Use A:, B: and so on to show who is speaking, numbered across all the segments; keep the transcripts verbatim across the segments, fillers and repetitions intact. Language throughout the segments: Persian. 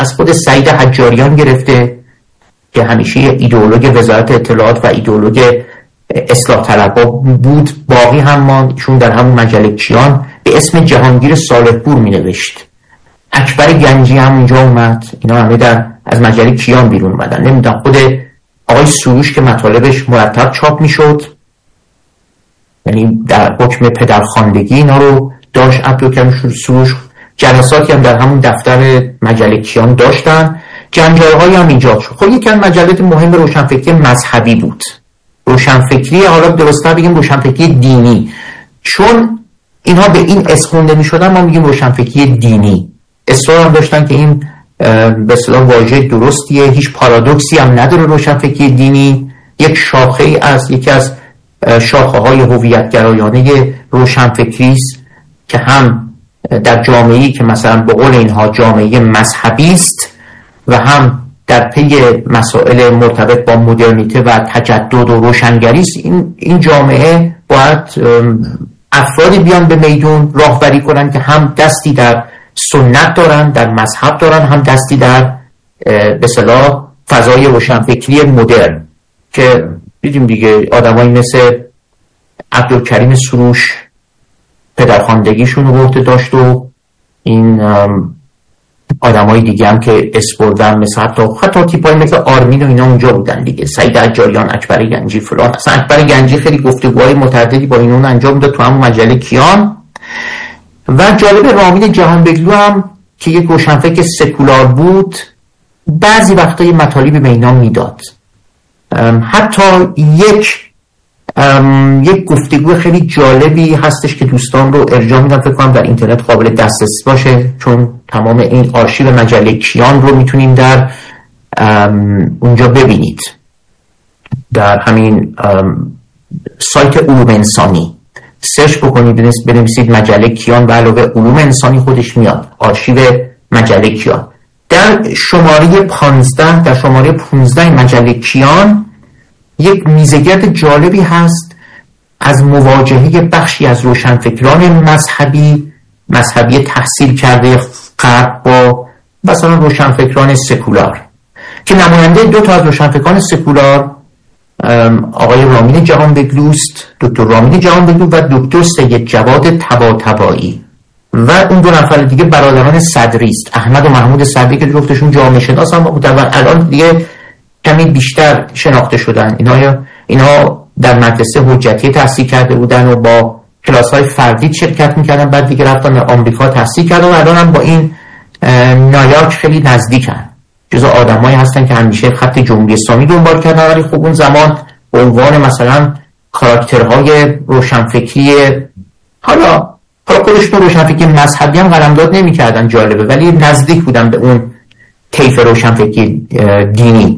A: از خود سعید حجاریان گرفته که همیشه ایدئولوژ وزارت اطلاعات و ایدئولوژ اصلاح طلبها بود باقی هم ماند. ایشون در همون مجله کیان به اسم جهانگیر صالحپور می نوشت. اکبر گنجی هم اونجا اومد. اینا همه در از مجله کیان بیرون اومدن. نمیدونم خود آقای سروش که مطالبش مرتب چاپ می شد، یعنی در حکم پدرخواندگی اینا رو داشت عبدالکریم سروش. جلساتی هم در همون دفتر مجله کیان داشتن. جنجال‌هایی هم ایجاد شد. خب یکی از مجلات مهم روشنفکری مذهبی بود. روشنفکری، حالا درست‌تر بگیم روشنفکری دینی، چون اینها به این اسم خونده می‌شدن ما میگیم روشنفکری دینی. اصرار هم داشتن که این به اصطلاح واژه درستیه، هیچ پارادوکسی هم نداره. روشنفکری دینی یک شاخه از یکی از شاخه‌های هویت‌گرایانه روشنفکری است که هم در جامعه‌ای که مثلا به قول اینها جامعه مذهبی است و هم در پی مسائل مرتبط با مدرنیته و تجدد و روشنگری است. این این جامعه باید افرادی بیان به میدون راهبری کنن که هم دستی در سنت دارن، در مذهب دارن، هم دستی در به اصطلاح فضای روشنفکری مدرن، که دیدیم دیگه آدمایی مثل عبدالکریم سروش پدرخواندگیشون رو برده داشت و این آدمای دیگه هم که اسپردن مثل حتی حتی تیپای مثل آرمین و اینا اونجا بودن دیگه، سعید حجاریان، اکبر گنجی فلان. اصلا اکبر گنجی خیلی گفتگوهای متعددی با اینون انجام داد تو همون مجله کیان. و جالب رامین جهانبگلو هم که یک روشنفکر سکولار بود بعضی وقتا یه مطالبی به اینا میداد. حتی یک یک گفتگو خیلی جالبی هستش که دوستان رو ارجاع میدم، فکر کنم در اینترنت قابل دسترسی باشه، چون تمام این آرشیو مجله کیان رو میتونیم در اونجا ببینید، در همین سایت علوم انسانی سرچ بکنید، بنویسید مجله کیان و علاوه علوم انسانی خودش میاد آرشیو مجله کیان. در شماره پانزده در شماره پانزده مجله کیان یک میزگرد جالبی هست از مواجهه بخشی از روشنفکران مذهبی مذهبی تحصیل کرده غرب با مثلا روشنفکران سکولار، که نماینده دو تا از روشنفکران سکولار آقای رامین جهانبگلوست، دکتر رامین جهانبگلو و دکتر سید جواد طباطبایی، و اون دو نفر دیگه برادران صدری است، احمد و محمود صدری که گفتشون جامعه شناس هم بودن و الان دیگه کمی بیشتر شناخته شدن. اینا اینا در مدرسه حجتی تحصیل کرده بودن و با کلاس‌های فردی شرکت می‌کردن، بعد دیگه رفتن آمریکا تحصیل کردن و الان هم با این نیویورک خیلی نزدیکن. جزو آدمایی هستن که همیشه خط جمهوری اسلامی دنبال کردن، ولی خب اون زمان به عنوان مثلا کاراکترهای روشنفکری حالا حالا خودشون روشنفکری مذهبی هم قلمداد نمی‌کردن، جالبه، ولی نزدیک بودن به اون طیف روشنفکری دینی.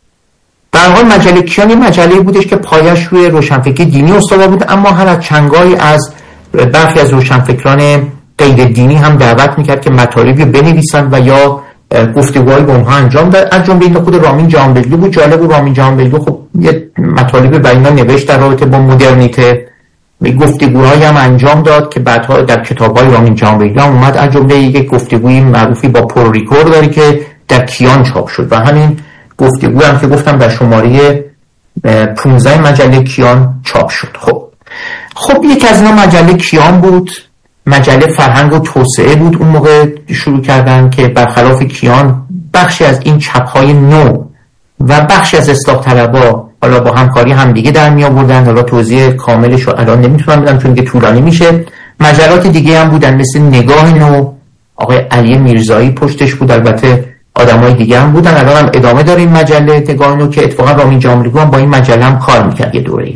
A: در حال مجله کیان یه مجله بودش که پایش روی روشنفکری دینی استوار بود، اما هر از چنگایی از برخی از روشنفکران غیر دینی هم دعوت میکرد که مطالبی بنویسند و یا گفتگوهایی با اونها انجام داد. از جمله این خود رامین جهانبگلو بود. جالب بود رامین جهانبگلو خب یه مطالبی برای اینا نوشت در رابطه با مدرنیته، گفتگوهایی هم انجام داد که بعدها در کتاب‌های رامین جهانبگلو هم اومد. از جمله یک گفتگوی معروفی با پروریکور داره که در کیان چاپ شد و همین گفتگو هم که گفتم در شماره پانزده مجله کیان چاپ شد. خب خب یک از اینا مجله کیان بود، مجله فرهنگ و توسعه بود. اون موقع شروع کردن که برخلاف کیان بخشی از این چپ‌های نو و بخشی از اصلاح طلبها حالا با همکاری همدیگه در می آوردن. حالا توضیح کاملش رو الان نمیتونم بدم چون که طولانی میشه. مجلات دیگه هم بودن مثل نگاه نو، آقای علی میرزایی پشتش بود، البته آدمای دیگه هم بودن. الان هم ادامه داره این مجله نگاه نو که اتفاقا رامین جهانبگلو هم با این مجله هم کار میکرد یه دوره‌ای.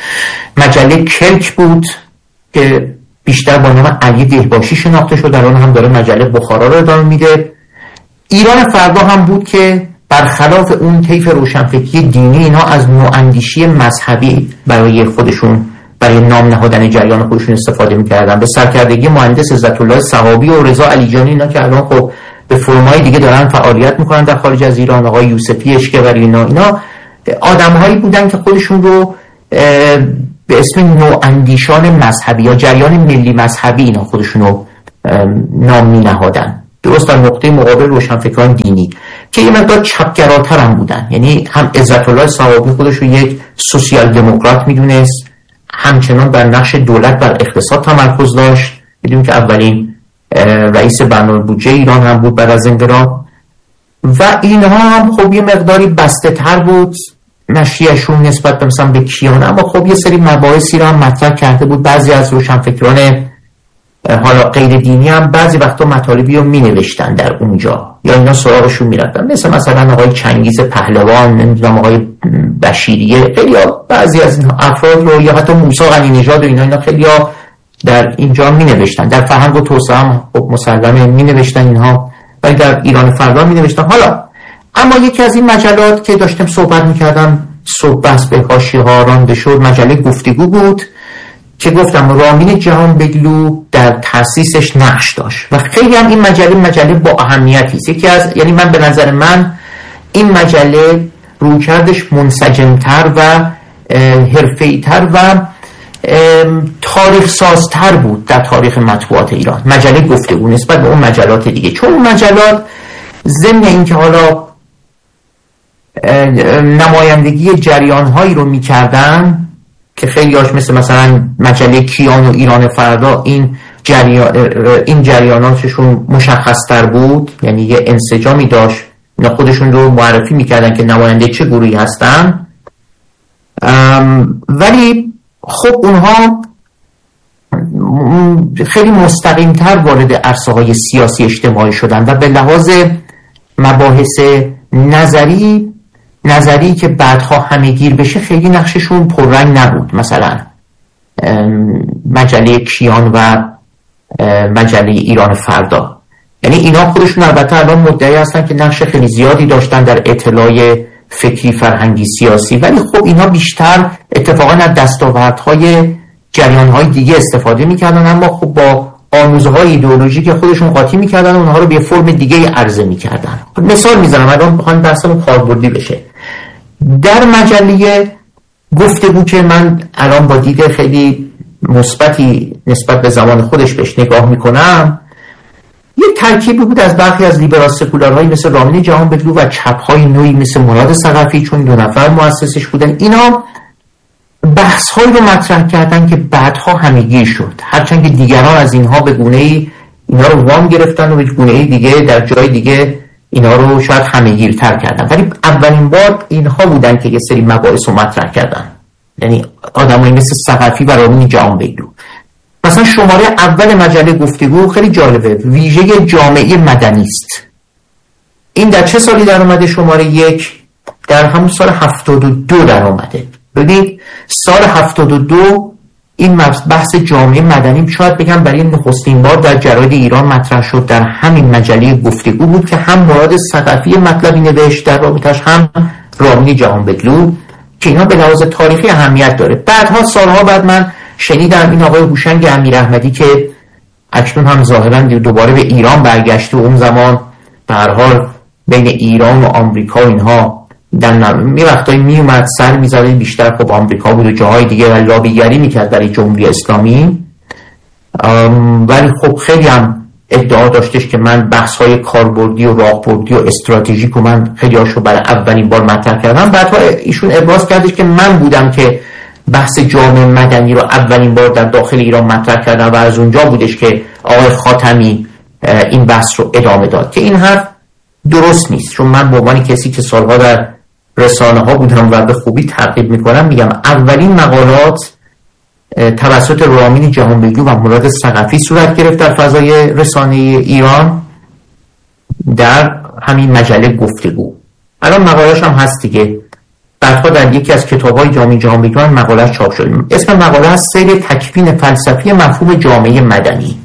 A: مجله کلک بود که بیشتر با نام علی دهباشی شناخته شد، الان هم داره مجله بخارا رو ادامه میده. ایران فردا هم بود که برخلاف اون طیف روشنفکری دینی اینا از نواندیشی مذهبی برای خودشون برای نام نهادن جریان خودشون استفاده میکردن، به سرکردگی مهندس عزت الله صحابی و رضا علیجانی اینا که الان خب به فرمای دیگه دارن فعالیت میکنن در خارج از ایران، آقای یوسفی اشکبری اینا اینا آدمهایی بودن که خودشون رو به اسم نواندیشان مذهبی یا جریان ملی مذهبی اینا خودشون رو نام می نهادن. درست در نقطه مقابل روشنفکران دینی که یه مقدار چپگراتر هم بودن. یعنی هم عزت الله صوابی خودش رو یک سوسیال دموکرات میدونست، همچنان بر نقش دولت بر اقتصاد تمرکز داشت. میدونیم که اولین رئیس برنامه بودجه ایران هم بود بعد از انقلاب و اینها هم خب یه مقداری بسته تر بود مشیشون نسبت به مثلا به کیان، اما خب یه سری مباحثی رو هم مطرح کرده بود. بعضی از روشنفکران حالا غیر دینی هم بعضی وقتا مطالبی رو می نوشتن در اونجا یا اینا سراغشون می رفتن، مثل مثلا آقای چنگیز پهلوان، نمیدونم آقای بشیریه، خیلی ها بعضی از این افراد رو، یا حتی موسی غنی نژاد و اینا اینا خیلی ها در اینجا می نوشتن. در فرهنگ و توسعه هم خب مسلمه می نوشتن اینها، ولی در ایران فردا می نوشتن. حالا اما یکی از این مجلات که داشتم صحبت می کردم صحبت به حاشیه ها رانده شد، مجله گفتگو بود که گفتم رامین جهانبگلو در تأسیسش نقش داشت و خیلی هم این مجله مجله با اهمیتی است. یکی از یعنی من به نظر من این مجله رویکردش منسجمتر و حرفه‌ای‌تر و تاریخ سازتر بود در تاریخ مطبوعات ایران، مجله گفتگو نسبت به اون مجلات دیگه. چون اون مجلات ضمن اینکه حالا نمایندگی جریان‌هایی رو می‌کردن که خیلی هاش مثل مثلا مجله کیان و ایران فردا این جریان این جریاناتشون مشخص‌تر بود، یعنی یه انسجامی داشت، اینا خودشون رو معرفی می‌کردن که نماینده چه گروهی هستن. ولی خب اونها خیلی مستقیم‌تر وارد عرصه‌های سیاسی اجتماعی شدن و به لحاظ مباحث نظری نظری که بعدها همه گیر بشه خیلی نقششون پررنگ نبود. مثلا مجله کیان و مجله ایران فردا، یعنی اینا خودشون البته الان مدعی هستن که نقش خیلی زیادی داشتن در اطلاع فکری فرهنگی سیاسی، ولی خب اینا بیشتر اتفاقا از دستاوردهای جریانهای دیگه استفاده میکردن، اما خب با آموزهای ایدئولوژیک خودشون قاطی میکردن و اونها رو به فرم دیگه عرضه میکردن. مثال میزنم الان بخوام بحثمون کاربردی بشه. در مجله گفتگو که من الان با دید خیلی مثبتی نسبت به زمان خودش بهش نگاه میکنم، یک ترکیبی بود از برخی از لیبرال سکولارهایی مثل رامین جهانبگلو و چپ‌های نوعی مثل مراد ثقفی، چون دو نفر مؤسسش بودن. اینا بحث‌هایی رو مطرح کردن که بعدها همگیر شد، هرچند که دیگران از اینها به گونه‌ای اینا رو وام گرفتن و به گونه‌ای دیگه در جای دیگه اینا رو شاید همه‌گیرتر کردن، ولی اولین بار اینها بودن که یه سری مباحث رو مطرح کردن، یعنی آدمایی مثل ثقفی و رامین جهانبگلو. مثلا شماره اول مجله گفتگو خیلی جالبه، ویژه جامعه مدنی است. این در چه سالی در اومده؟ شماره یک در همون سال هفتاد و دو در اومده. ببینید سال هفتاد و دو این بحث جامعه مدنی شاید بگم برای نخستین بار در جراید ایران مطرح شد، در همین مجله گفتگو بود که هم مراد ثقفی مطلبی نوشت در رابطش، هم رامین جهانبگلو، که اینا به لحاظ تاریخی اهمیت داره. بعدها سالها بعد من شنیدم این آقای هوشنگ امیراحمدی که اکنون هم ظاهرا دوباره به ایران برگشته و اون زمان به هر حال بین ایران و آمریکا اینها در می وقتایی می اومد سر می زده، بیشتر خب آمریکا بود و جاهای دیگه و لابیگری می کرد برای جمهوری اسلامی، ولی خب خیلی هم ادعا داشتش که من بحث های کاربردی و راهبردی و استراتژیک و من خیلی هاشو برای اولین بار مطرح کردم. بعدها ایشون ابراز کردش که من بودم که بحث جامعه مدنی رو اولین بار در داخل ایران مطرح کردم و از اونجا بودش که آقای خاتمی این بحث رو ادامه داد، که این حرف درست نیست. چون من به عنوان کسی که سالها در رسانه ها بودم و به خوبی تعقیب میکنم میگم اولین مقالات توسط رامین جهانبگلو و مراد ثقفی صورت گرفت در فضای رسانه ایران در همین مجله گفتگو. الان مقاله‌اش هم هست دیگه، بعدها در یکی از کتاب‌های رامین جهانبگلو هم مقاله‌اش چاپ شد. اسم مقاله است سیر تکوین فلسفی مفهوم جامعه مدنی.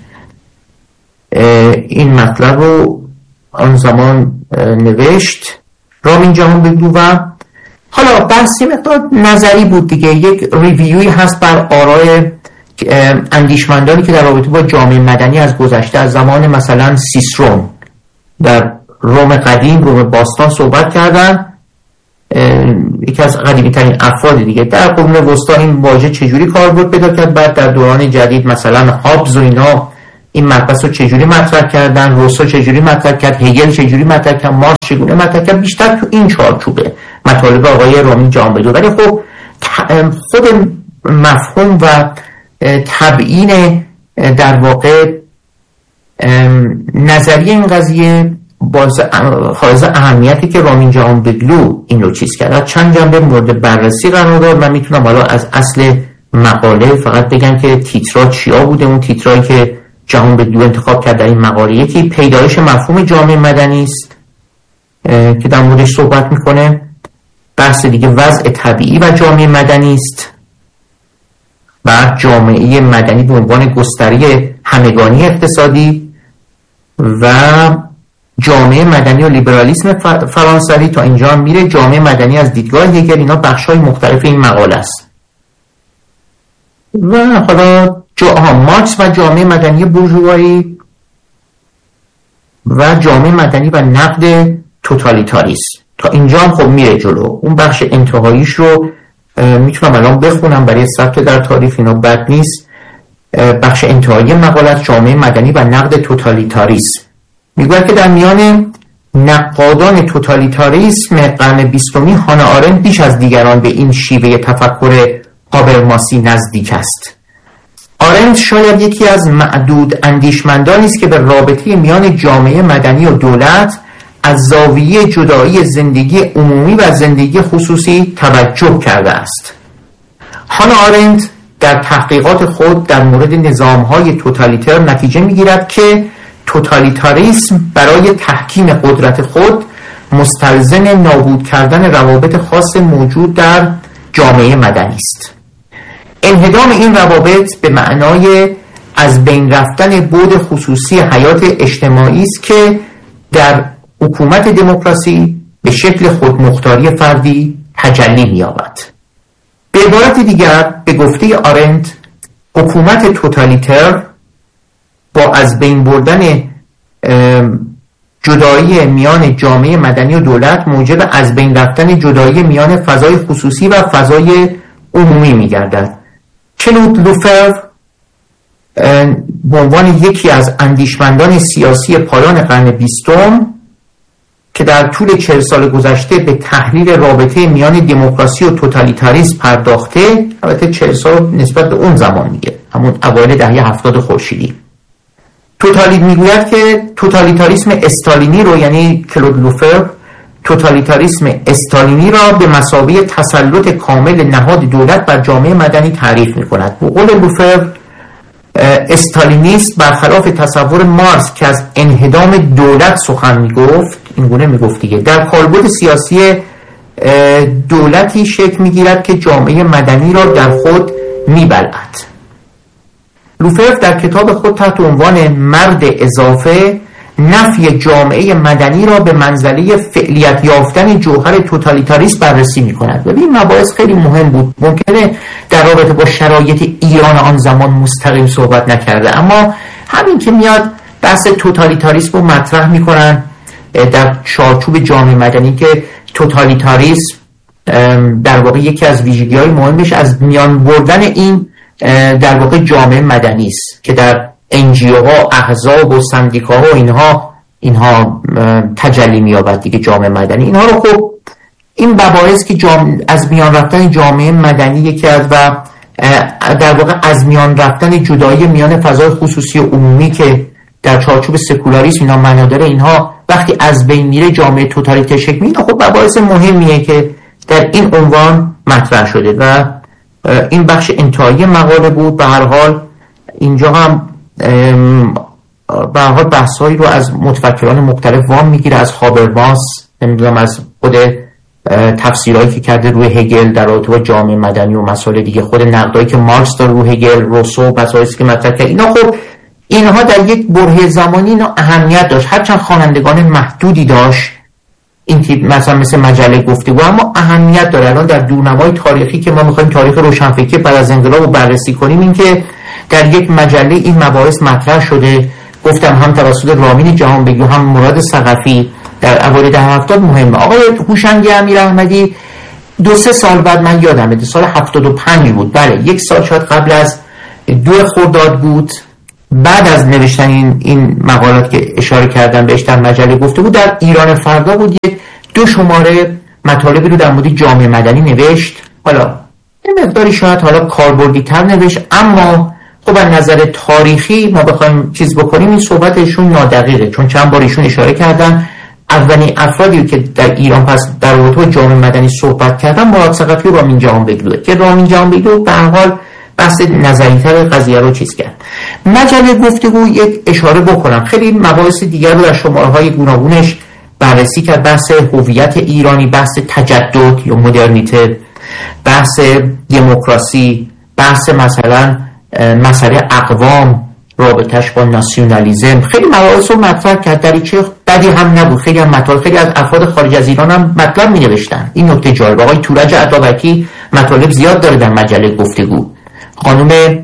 A: این مطلب رو آن زمان نوشت رامین جهانبگلو و حالا بحثی مقدار نظری بود دیگه، یک ریویوی هست بر آراء اندیشمندانی که در رابطه با جامعه مدنی از گذشته، از زمان مثلا سیسرون در روم قدیم، روم باستان صحبت کردن. یکی از قدیمی ترین افراد دیگه در قرون وسطا این واژه چجوری کاربرد پیدا کرد، بعد در دوران جدید مثلا هابز و اینا این مبحث رو چجوری مطرح کردن، روسو چجوری مطرح کرد، هگل چجوری مطرح کرد، مارکس چگونه مطرح کرد، بیشتر تو این چارچوبه مطالب آقای رامین جهانبگلو. ولی خب خود مفهوم و تبیین در واقع نظریه این قضیه باز حائز اهمیتی که رامین جهانبگلو این رو چیز کرد، چند جنبه مورد بررسی قرار داد. من میتونم حالا از اصل مقاله فقط بگم که تیترا چیا بوده. اون تیترایی که جهانبگلو انتخاب کرد در این مقاله، یکی پیدایش مفهوم جامعه مدنی است که در موردش صحبت میکنه. بحث دیگه وضع طبیعی و جامعه مدنی است. بعد جامعه مدنی به عنوان گستره همگانی اقتصادی و جامعه مدنی و لیبرالیسم فرانسوی تا اینجا میره. جامعه مدنی از دیدگاه هگل. اینا بخش‌های مختلف این مقاله است. و حالا جا مارکس و جامعه مدنی بورژوایی و جامعه مدنی و نقد توتالیتاریسم. تا اینجا هم خب میره جلو. اون بخش انتهاییش رو میتونم الان بخونم برای ثبت در تاریخ، اینا بد نیست. بخش انتهایی مقاله جامعه مدنی و نقد توتالیتاریسم میگوید که در میان نقادان توتالیتاریسم قرن بیستمی هانا آرنت بیش از دیگران به این شیوه تفکر هابرماسی نزدیک است. آرنت شاید یکی از معدود اندیشمندانی است که به رابطه میان جامعه مدنی و دولت از زاویه جدایی زندگی عمومی و زندگی خصوصی توجه کرده است. هانا آرنت در تحقیقات خود در مورد نظام‌های توتالیتر نتیجه می‌گیرد که توتالیتاریسم برای تحکیم قدرت خود مستلزم نابود کردن روابط خاص موجود در جامعه مدنی است. انهدام این روابط به معنای از بین رفتن بعد خصوصی حیات اجتماعی است که در حکومت دموکراسی به شکل خودمختاری فردی تجلی می‌یابد. به عبارت دیگر به گفته آرنت، حکومت توتالیتر با از بین بردن جدایی میان جامعه مدنی و دولت موجب از بین رفتن جدایی میان فضای خصوصی و فضای عمومی می‌گردد. کلود لوفر به عنوان یکی از اندیشمندان سیاسی پایان قرن بیستم که در طول چهل سال گذشته به تحلیل رابطه میان دموکراسی و توتالیتاریسم پرداخته، البته چهل سال نسبت به اون زمان میگه، همون اوایل دهه هفتاد خورشیدی. توتالیت میگوید که توتالیتاریسم استالینی رو، یعنی کلود لوفر توتالیتاریسم استالینی را به مثابه تسلط کامل نهاد دولت بر جامعه مدنی تعریف میکند. به قول لوفر، استالینیست برخلاف تصور مارکس که از انهدام دولت سخن میگفت، اینگونه میگفت دیگه، در کالبد سیاسی دولتی شکل میگیرد که جامعه مدنی را در خود میبلعد. لوفر در کتاب خود تحت عنوان مرد اضافه نفی جامعه مدنی را به منزله فعلیت یافتن جوهر توتالیتاریسم بررسی می‌کند. و این مباحث خیلی مهم بود. ممکنه در رابطه با شرایط ایران آن زمان مستقیم صحبت نکرده، اما همین که میاد بحث توتالیتاریسم رو مطرح می‌کنن در چارچوب جامعه مدنی، که توتالیتاریسم در واقع یکی از ویژگی‌های مهمش از میان بردن این در واقع جامعه مدنی است که در انجیوها، احزاب و سندیکاها و اینها اینها تجلی می‌یابد دیگه جامعه مدنی. اینها رو خب این مباحث که جام... از میان رفتن جامعه مدنی یکی از و در واقع از میان رفتن جدایی میان فضای خصوصی و عمومی که در چارچوب سکولاریسم اینا معنا داره، اینها وقتی از بین میره جامعه توتالیتر شکل میگیره. خب مباحث مهمیه که در این عنوان مطرح شده و این بخش انتهایی مقاله بود. به هر حال اینجا هم به هر حال بحثایی رو از متفکران مختلف وام میگیره، از هابرماس، نمیدونم از خود تفسیرهایی که کرده روی هگل در رابطه با جامعه مدنی و مسائل دیگه، خود نقدایی که مارکس داره روی هگل، روسو، بحثایی که مطرح کرد. اینا خب اینها در یک بره زمانی اینا اهمیت داشت، هرچند خوانندگان محدودی داشت این تیپ، مثلا مثل مجله گفتگو، اما اهمیت داره. الان در دورنمای تاریخی که ما میخوایم تاریخ روشنفکری بعد از انقلاب رو بررسی کنیم، این که در یک مجله این مباحث مطرح شده، گفتم هم توسط رامین جهانبگلو هم مراد ثقفی در اوایل دهه هفتاد مهمه. آقای هوشنگ امیراحمدی دو سه سال بعد، من یادمه سال هفتاد و پنج بود، بله یک سال شاید قبل از دو خرداد بود، بعد از نوشتن این, این مقالات که اشاره کردم بهش در مجله گفته بود، در ایران فردا بود یک دو شماره مطالبی رو در مورد جامعه مدنی نوشت. حالا این مقداری شاید حالا کاربردی تر نوشت، اما خب از نظر تاریخی ما بخوایم چیز بکنیم این صحبت ایشون نادقیقه، چون چند بار ایشون اشاره کردن اولین افرادی که در ایران پس در رابطه با جامعه مدنی صحبت کردن مراد ثقفی و رامین جهانبگلوه که رامین جهانبگلو به هر حال بحث نظری‌تر قضیه رو چیز کرد. مجله گفتگو یک اشاره بکنم، خیلی مباحث دیگر رو در شماره‌های گوناگونش بررسی کرد، بحث هویت ایرانی، بحث تجدد یا مدرنیته، بحث دموکراسی، بحث مثلا مسئله اقوام، رابطش با ناسیونالیسم، خیلی مباحث رو مطرح کرد. در چه بدی هم نبود، خیلی هم مطالب خیلی از افراد خارج از ایران هم مطلب می نوشتن. این نکته جالب، آقای تورج عطابکی مطالب زیاد داره در مجله گفتگو، خانم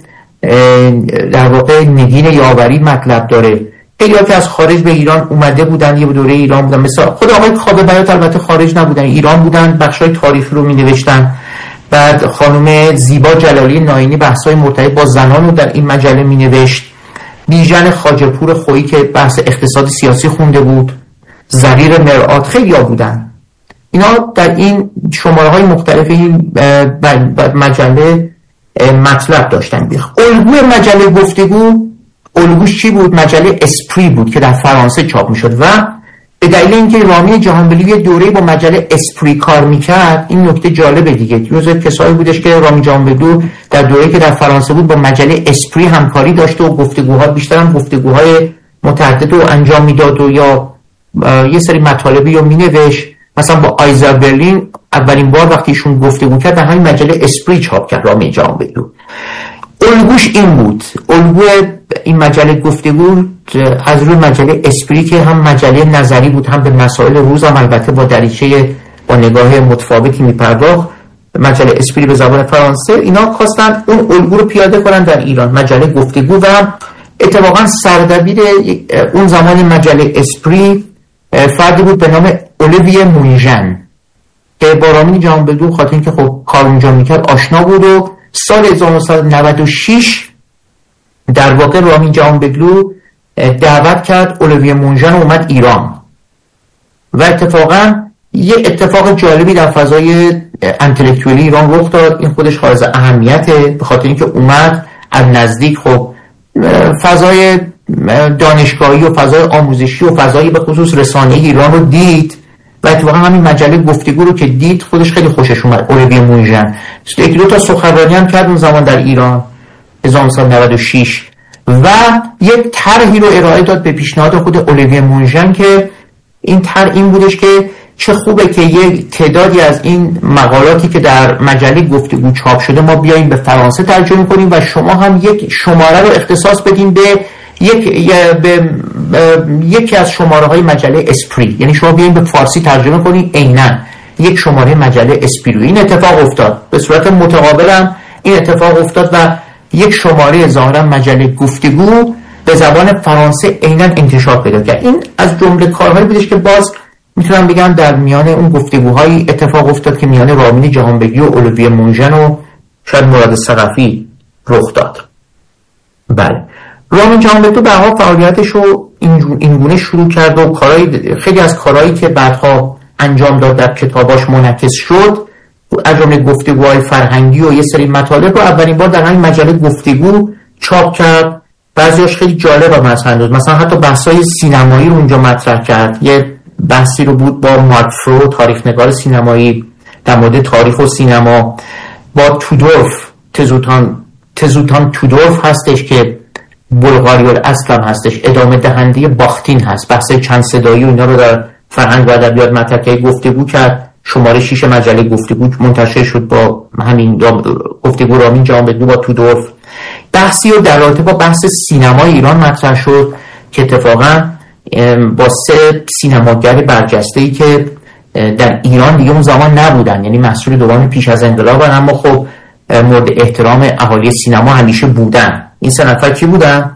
A: در واقع نگین یاوری مطلب داره، خیلی ها که از خارج به ایران اومده بودن، یه دوره ایران بودن، مثلا خود آقای کاوه بیات البته خارج نبودن، ایران بودن، بخشای تاریخی رو می نوشتن. بعد خانم زیبا جلالی ناینی بحث‌های مرتبط با زنان رو در این مجله می نوشت. بیژن خواجه‌پور خویی که بحث اقتصاد سیاسی خونده بود، زریر مرآت، خیلی ها بودن. اینا در این شماره‌های مختلف این مجله مطلب داشتن. الگوی مجله گفتگو، الگوش چی بود؟ مجله اسپری بود که در فرانسه چاپ میشد و به دلیل اینکه رامین جهانبگلو یه دوره با مجله اسپری کار میکرد، این نکته جالبه دیگه، جزو کسایی بودش که رامین جهانبگلو در دوره که در فرانسه بود با مجله اسپری همکاری داشته و گفتگوها بیشتر هم گفتگوهای متعدد رو انجام میداد و یا یه سری مطالبی رو مینوشت. مثلا با آیزا برلین اولین بار وقتی ایشون گفتگو کرد در همین مجله اسپری چاپ کرد رامین جهانبگلو. الگوش این بود، الگوی این مجله گفتگو از روی مجله اسپری که هم مجله نظری بود هم به مسائل روز هم البته با دریچه با نگاه متفاوتی میپرداخت، مجله اسپری به زبان فرانسه، اینا خواستن اون الگو رو پیاده کنن در ایران، مجله گفتگو. و اتفاقا سردبیر اون زمان مجله اسپری فردی بود به نام اولیویه مونژن که با رامین جهانبگلو خاطر اینکه خب کار اونجا میکرد آشنا بود و سال هزار و نهصد و نود و شش در واقع رامین جهانبگلو دعوت کرد اولیویه مونژن اومد ایران و اتفاقا یه اتفاق جالبی در فضای انتلکتویلی ایران رخ داد. این خودش حائز اهمیته به خاطر اینکه اومد از نزدیک خب فضای دانشگاهی و فضای آموزشی و فضای به خصوص رسانه‌ای ایران رو دید و اتفاقا همین مجله گفتگو رو که دید خودش خیلی خوشش اومد. اولیویه مونژن یک دو تا سخنرانی هم کرد اون زمان در ایران هزار و نهصد و نود و شش و یک طرحی رو ارائه داد به پیشنهاد خود اولیویه مونژن که این طرح این بودش که چه خوبه که یک تعدادی از این مقالاتی که در مجله گفتگو چاپ شده ما بیاییم به فرانسه ترجمه کنیم و شما هم یک شماره رو اختصاص بدیم به یک به یکی از شماره های مجله اسپری، یعنی شما بیاییم به فارسی ترجمه کنید عیناً یک شماره مجله اسپری. این اتفاق افتاد، به صورت متقابل هم این اتفاق افتاد و یک شماره ظاهرا مجله گفتگو به زبان فرانسه عیناً انتشار پیدا کرد. این از جمله کارهایی بودش که باز میتونم بگم در میان اون گفتگوهای اتفاق افتاد که میان رامین جهانبگلو و اولیویه مونژن و شاید مراد ثقفی رخ داد. بله، رامین جهانبگلو به هر فعالیتش رو اینگونه شروع کرد و کارهای خیلی از کارهایی که بعدها انجام داد در کتاباش منعکس شد، از جمله گفتگوهای فرهنگی و یه سری مطالب رو اولین بار در همین مجله گفتگو چاپ کرد. بعضیاش خیلی جالب و مثلا مثلا حتی بحث‌های سینمایی رو اونجا مطرح کرد. یه بحثی رو بود با مارک فرو، تاریخ نگار سینمایی، در مورد تاریخ و سینما، با تودورف، تزوتان تزوتان تودورف هستش که بلغاری الاصل هم هستش، ادامه دهنده باختین هست، بحث چند صدایی و اینا رو در فرهنگ و ادبیات مطرح کرد، گفتگو کرد. شماره شش مجله گفتگو منتشر شد با همین گفتگو رامین جهانبگلو با تودورف. بحثی رو در رابطه با بحث سینمای ایران مطرح شد که اتفاقا با سه سینماگر برجسته‌ای که در ایران دیگه اون زمان نبودن، یعنی محصول دوران پیش از انقلاب، اما خب مورد احترام اهالی سینما همیشه بودن. این سه نفر کی بودن؟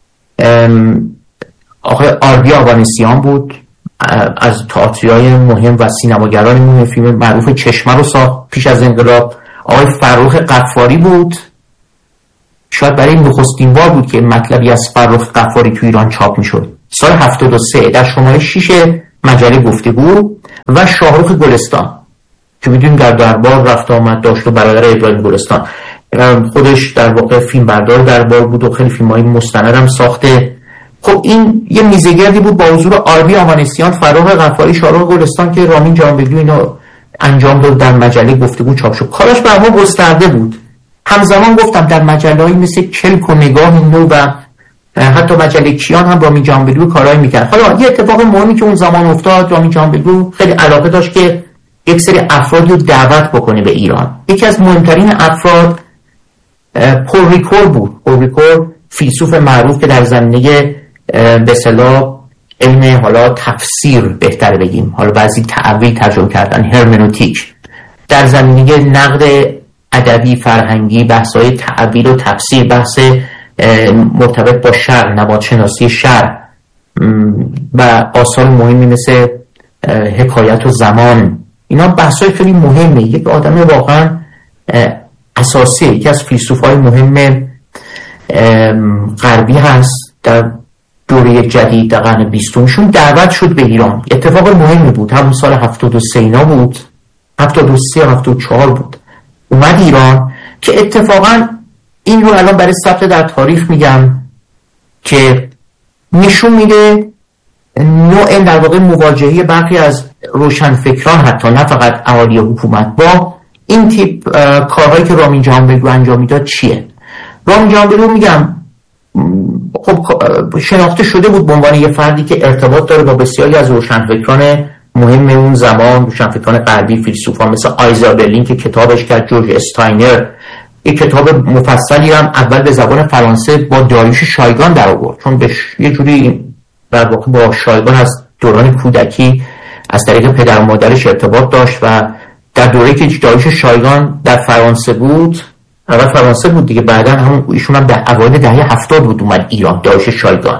A: آقای آربی آوانسیان بود، از تئاتریای مهم و سینماگران مهم، فیلم معروف چشمه رو ساخت پیش از انقلاب. آقای فرخ غفاری بود، شاید برای نخستین بار بود که مطلبی از فرخ غفاری تو ایران چاپ میشد. سال هفتاد و سه در شماره شش مجله گفتگو و شاهرخ گلستان که میدونیم در دربار رفت آمد داشت و برادر ابراهیم گلستان خودش در واقع فیلم بردار دربار بود و خیلی فیلم‌های مستند هم ساخته. خب این یه میزگردی بود با حضور آربی آمانسیان، فرخ غفاری، شاهرخ گلستان که رامین جهانبگلو اینا انجام داد در مجله گفتگو چاپ شد. کارش به ما گسترده بود. همزمان گفتم در مجله‌ای مثل کلک و نگاه نو و حتی مجله کیان هم رامین جهانبگلو کارایی میکرد. حالا یه اتفاق مهمی که اون زمان افتاد، رامین جهانبگلو خیلی علاقه داشت که یک سری افراد رو دعوت بکنه به ایران. یکی از مهمترین افراد پل ریکور بود. پل ریکور فیلسوف معروف که در زمینه به اصطلاح علم حالا تفسیر بهتر بگیم، حالا بعضی تعویل ترجمه کردن، هرمنوتیک، در زمینه نقد ادبی فرهنگی، بحث‌های تعویل و تفسیر، بحث مرتبط با شرع، نباتشناسی شرع و آثار مهمی مثل حکایت و زمان، اینا بحث‌های خیلی مهمه. یک آدم واقعا اساسی، یکی از فیلسوف‌های مهم غربی هست در دوره جدید در قرن بیستمشون دعوت شد به ایران. اتفاق مهمی بود. همون سال هفتاد و سه اینا بود، هفتاد و سه هفتاد و چهار بود، اومد ایران که اتفاقا این رو الان برای ثبت در تاریخ میگم که نشون میده نوع در واقع مواجهه برخی از روشنفکران، حتی نه فقط اهالی حکومت، با این تیپ کارهایی که رامین جهانبگلو انجام میداد چیه. رامین جهانبگلو میگم خب شناخته شده بود به عنوان یه فردی که ارتباط داره با بسیاری از روشنفکران مهم اون زمان، روشنفکران غربی، فیلسوفان مثل آیزا برلین که کتابش کرد، جورج استاینر یک کتاب مفصلی هم اول به زبان فرانسه با داریوش شایگان در آورد، چون به یه جوری در واقع با شایگان از دوران کودکی از طریق پدر و مادرش ارتباط داشت و در دوره‌ای که داریوش شایگان در فرانسه بود، اول فرانسه بود دیگه، بعدا همون ایشون هم در اوایل دهه هفتاد بود اومد ایران، داریوش شایگان،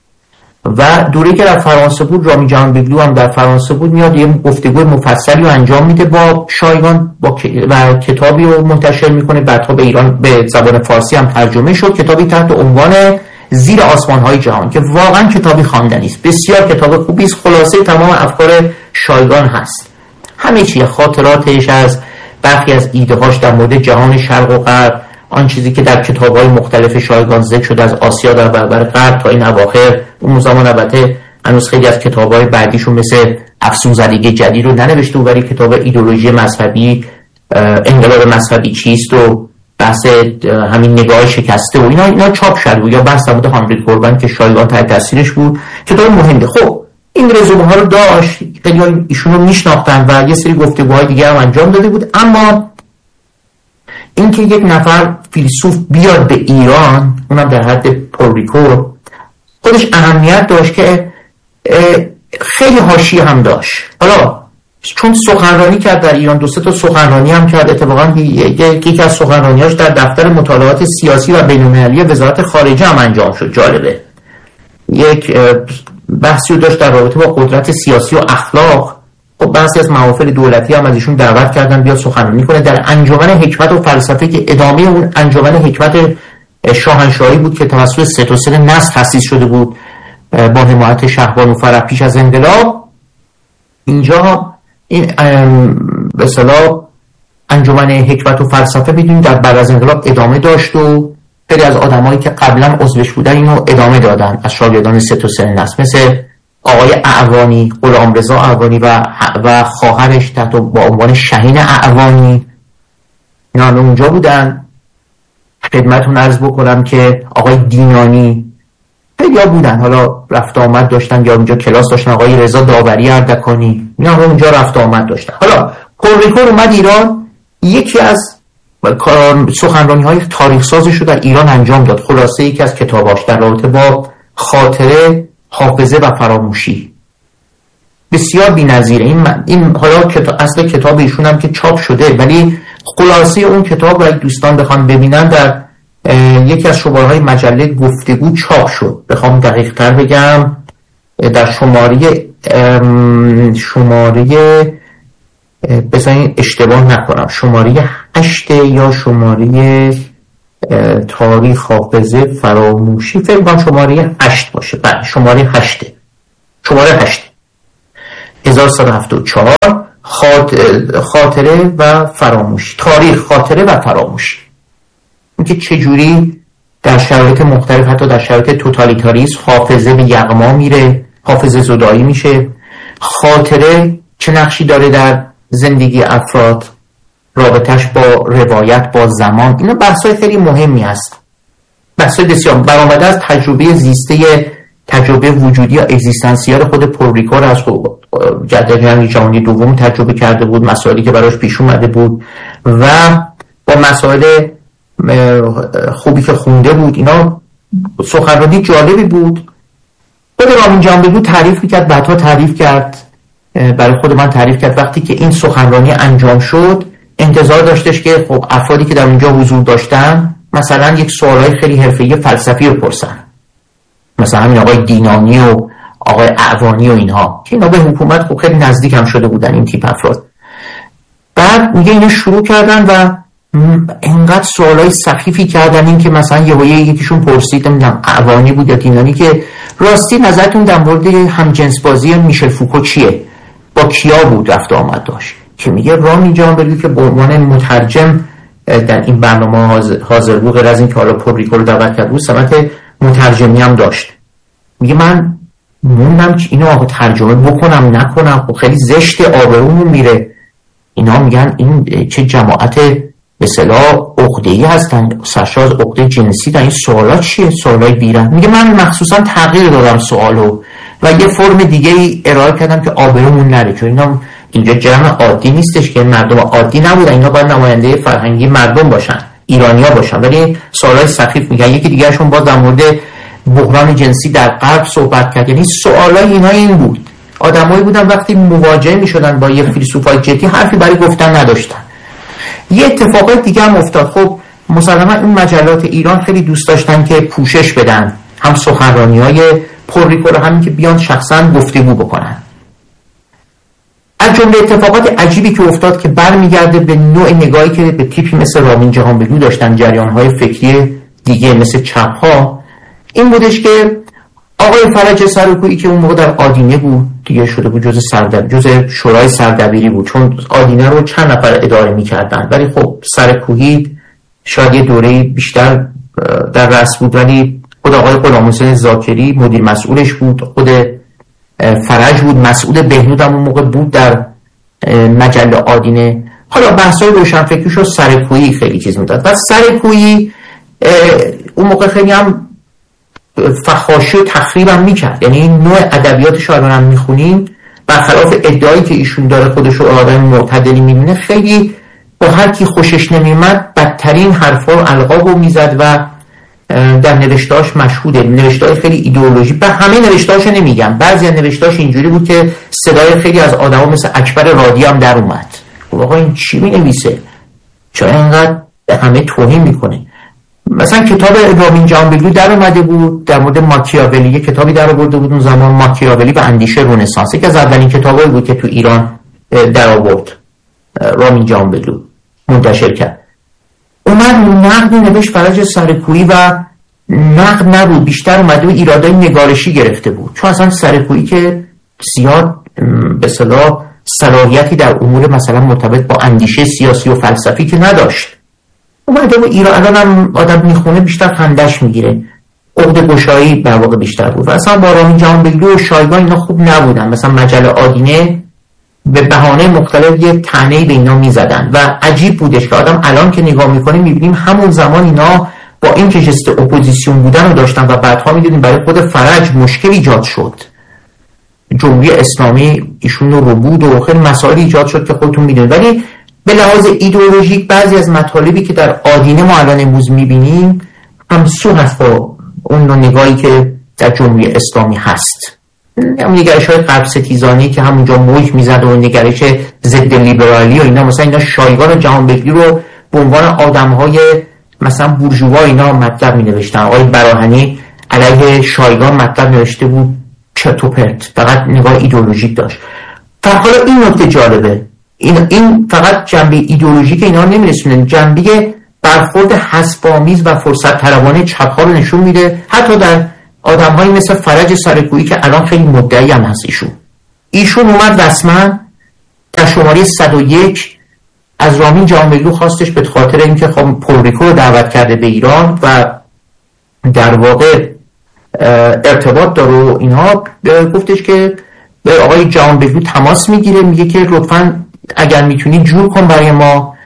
A: و دوره‌ای که در فرانسه بود رامین جهانبگلو هم در فرانسه بود، میاد یه گفتگوی مفصلی رو انجام میده با شایگان با و کتابی رو منتشر میکنه، بعدها به ایران به زبان فارسی هم ترجمه شد، کتابی تحت عنوان زیر آسمان‌های جهان که واقعا کتابی خواندنی است، بسیار کتاب خوبی است، خلاصه تمام افکار شایگان هست، همه چی، خاطراتش از برخی از ایده‌هاش در مورد جهان شرق و غرب، آن چیزی که در کتاب‌های مختلف شایگان ذکر شده از آسیا در برابر غرب تا این اواخر. اون زمان البته هنوز خیلی از کتاب‌های بعدیشون مثل افسون‌زدگی جدید رو ننوشته بود، ولی کتاب ایدئولوژی مذهبی، انقلاب مذهبی چیست و بحث همین نگاه شکسته و اینا اینا چاپ شد و یا بحث در مورد هانری کوربن که شایگان تحت تاثیرش بود، کتاب مهمه. خب این رزومه ها رو داشت، خیلی ایشون رو میشناختن و یه سری گفتگوهای دیگه هم انجام داده بود، اما اینکه یک نفر فیلسوف بیاد به ایران، اونم در حد پل ریکور، خودش اهمیت داشت که خیلی حاشیه هم داشت. حالا چون سخنرانی کرد در ایران، دو سه تا سخنرانی هم کرد، اتفاقا یکی از سخنرانیاش در دفتر مطالعات سیاسی و بین‌المللی وزارت خارجه هم انجام شد. جالبه، یک بحثی رو داشت در رابطه با قدرت سیاسی و اخلاق. خب بحثی از محافل دولتی هم از ایشون دعوت کردن بیاد سخنرانی کنه در انجمن حکمت و فلسفه که ادامه اون انجمن حکمت شاهنشاهی بود که توسط ستوسن نصر تأسیس شده بود با حمایت شهبانو فرح پیش از انقلاب. اینجا این به اصطلاح انجمن حکمت و فلسفه بدونید در بعد از انقلاب ادامه داشت و خیلی از آدمایی که قبلا عضوش بودن اینو ادامه دادن از شاگردان ستوسن نصر، مثل آقای اعوانی، غلامرضا اعوانی و و خواهرش تحت با عنوان شهین اعوانی، اینا اونجا بودن. خدمتتون عرض بکنم که آقای دینانی خیلی ها بودن، حالا رفت آمد داشتن یا اونجا کلاس داشتن، آقای رضا داوری اردکانی، اینا هم اونجا رفت آمد داشتن. حالا پل ریکور اومد ایران، یکی از سخنرانی های تاریخ سازش رو در ایران انجام داد. خلاصه یکی از کتاباش در رابطه با خاطره، حافظه و فراموشی بسیار بی‌نظیره. این این حالا کتاب، اصل کتاب ایشون هم که چاپ شده، ولی خلاصه اون کتاب رو دوستان بخوام ببینن در یکی از شماره‌های مجله گفتگو چاپ شد. بخوام دقیق تر بگم در شماره شماره بذارین اشتباه نکنم، شماره هشت یا شماره تاریخ، حافظه، فراموشی، فکر کنم شماره هشت باشه. بله شماره هشته، شماره هشت هزار و صد و هفتاد و چهار. خاطره و فراموشی، تاریخ، خاطره و فراموشی. اینکه چجوری در شرایط مختلف، حتی در شرایط توتالیتاریسم، حافظه به یغما میره، حافظه زدایی میشه. خاطره چه نقشی داره در زندگی افراد، رابطش با روایت، با زمان. اینا بحث‌های خیلی مهمی هست، بحث‌های بسیار برآمده از تجربه زیسته، تجربه وجودی یا اگزیستانسیال خود پوریکور از جدل جنگ جهانی دوم تجربه کرده بود، مسائلی که براش پیش اومده بود و با مسائل خوبی که خونده بود. اینا سخنرانی جالبی بود. خود رامین جهانبگو تعریف میکرد، بعدها تعریف کرد، برای خود من تعریف کرد وقتی که این سخنرانی انجام شد انتظار داشتش که خب افرادی که در اونجا حضور داشتن مثلا یک سوالای خیلی حرفه‌ای فلسفی رو پرسن، مثلا همین آقای دینانی و آقای اعوانی و اینها که اینا به حکومت خب خیلی نزدیک هم شده بودن این تیپ افراد. بعد میگه اینا شروع کردن و اینقدر سوالای سخیفی کردن، این که مثلا یه وایه یکیشون پرسید، نمیدونم اعوانی بود یا دینانی، که راستی نظرتون در مورد همجنس بازی میشل فوکو چیه؟ با کیا بود رفت آمد داشت؟ که میگه رامین جهانبگو که به عنوان مترجم در این برنامه حاضر بود، غیر از این که حالا پوریکور رو دعوت کرد بود، سمت مترجمی هم داشت. میگه من موندم که اینو آقا ترجمه بکنم نکنم، خب خیلی زشت، آبرومون میره. اینا میگن این چه جماعت به اصطلاح عقده‌ای هستن، سرشار از عقده جنسی دارن، این سوالا چیه؟ سوالای بیرحم. میگه من مخصوصا تغییر دادم سوالو و یه فرم دیگه ای ارائه کردم که آبرومون نره، چون اینا اینجا جمع عادی نیستش که مردم عادی نبودن، اینا باید نماینده فرهنگی مردم باشن، ایرانیا باشن، ولی سوالای سخیف میگن. یکی دیگه‌شون باز در مورد بحران جنسی در غرب صحبت کرد. یعنی سوالای اینا این بود، آدمایی بودن وقتی مواجه میشدن با یه فیلسوفای جدی حرفی برای گفتن نداشتن. یه اتفاقات دیگه هم افتاد. خب مسلما این مجلات ایران خیلی دوست داشتن که پوشش بدن هم سخنرانی‌های پوریکور، همین که بیان شخصا گفتگو بکنن. از جمله اتفاقات عجیبی که افتاد که برمیگرده به نوع نگاهی که به تیپی مثل رامین جهانبگو داشتن جریان‌های فکری دیگه مثل چپ‌ها، این بودش که آقای فرج سرکویی که اون موقع در آدینه بود دیگه، شده بود جز سردبیر، جز شورای سردبیری بود، چون آدینه رو چند نفر اداره می‌کردن، ولی خب سرکویی شاید یه دوره بیشتر در رأس بود، ولی خود آقای غلامحسین ذاکری مدیر مسئولش بود، خود فرج بود مسئول، بهنود هم اون موقع بود در مجله آدینه. حالا بحث‌های روشنفکریشو سرکویی خیلی چیز می‌داد و سرکویی اون موقع خیلی هم فحاشی و تخریب هم میکرد. یعنی نوع ادبیاتش رو الان هم میخونیم، برخلاف ادعایی که ایشون داره خودش رو آدم معتدلی میبینه، خیلی با هر کی خوشش نمیمد بدترین حرفا و القاب رو میزد و در نوشتهاش مشهوده. نوشته‌های خیلی ایدئولوژی، به همه نوشتهاش نمیگم، بعضی از نوشتهاش اینجوری بود که صدای خیلی از آدما مثل اکبر رادی هم در اومد. آقا این چی مینویسه؟ چرا اینقدر به همه توهین میکنه؟ مثلا کتاب رامین جهانبگو در اومده بود در مورد ماکیاولی، یک کتابی در آورده بود اون زمان، ماکیاولی و اندیشه رنسانس، که از اولین کتابایی بود که تو ایران در آورد رامین جهانبگو منتشر کرد. اومد نقد نوشت فرج سرکویی و نقد نبود، بیشتر اومده و ایرادای نگارشی گرفته بود، چون اصلا سرکویی که زیاد به اصطلاح صلاحیتی در امور مثلا مرتبط با اندیشه سیاسی و فلسفی که نداشت. اومده و ایران الان هم آدم میخونه بیشتر خندش میگیره، عقده گشایی در واقع بیشتر بود و اصلا با رامین جهانبگو و شایگان اینا خوب نبودن. مثلا مجله آدینه به بهانه مختلف یه طعنه‌ای به اینا میزدن و عجیب بودش که آدم الان که نگاه میکنه میبینیم همون زمان اینا با این که جست اپوزیسیون بودن رو داشتن و بعدها میدونیم برای خود فرج مشکل ایجاد شد، جمهوری اسلامی ایشون رو بود و خیلی مسائل ایجاد شد که خودتون میدونید. ولی به لحاظ ایدئولوژیک بعضی از مطالبی که در آدینه ما الان امروز میبینیم همسو هست با اون نگاهی که در جمهوری اسلامی هست، هم نگرش های غرب ستیزانی که همونجا موج میزد و نگرش ضد لیبرالی و اینا. مثلا اینا شایگان و جهانبگو رو به عنوان آدم های مثلا بورژوا اینا مطلب می نوشتن. آقای براهنی علیه شایگان مطلب نوشته بود چرت و پرت، فقط نگاه ایدئولوژیک داشت. حالا این نکته جالبه، این این فقط جنبه ایدئولوژیک اینا نمیرسونه، جنبه برخورد حسب‌آمیز و فرصت طلبانه چپ‌ها رو نشون میده، حتی در آدم‌هایی مثل فرج سرکویی که الان خیلی مدعی هم هست. ایشون ایشون اومد رسما در شماره صد و یک از رامین جهانبگلو خواستش به خاطر اینکه خب پورتوریکو رو دعوت کرده به ایران و در واقع ارتباط داره و اینها، گفتش که به آقای جهانبگلو تماس میگیره، میگه که لطفاً اگر میتونی جور کن برای ما